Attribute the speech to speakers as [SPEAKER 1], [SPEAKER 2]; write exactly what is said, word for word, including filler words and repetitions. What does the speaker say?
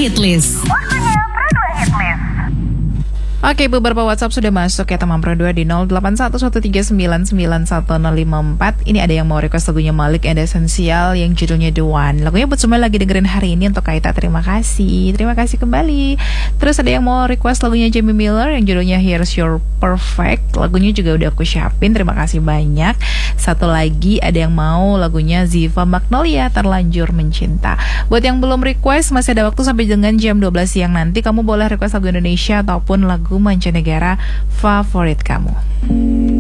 [SPEAKER 1] Hitlist.
[SPEAKER 2] Waktunya Pro dua Hitlist.
[SPEAKER 3] Oke, beberapa WhatsApp sudah masuk ya teman Pro dua di nol delapan satu satu tiga sembilan sembilan satu nol lima empat. Ini ada yang mau request lagunya Malik and Essential yang judulnya The One. Lagunya buat semua lagi dengerin hari ini untuk Kaita. Terima kasih. Terima kasih kembali. Terus ada yang mau request lagunya Jamie Miller yang judulnya Here's Your Perfect. Lagunya juga udah aku siapin. Terima kasih banyak. Satu lagi ada yang mau lagunya Ziva Magnolia Terlanjur Mencinta. Buat yang belum request, masih ada waktu sampai dengan jam dua belas siang nanti. Kamu boleh request lagu Indonesia ataupun lagu mancanegara favorit kamu.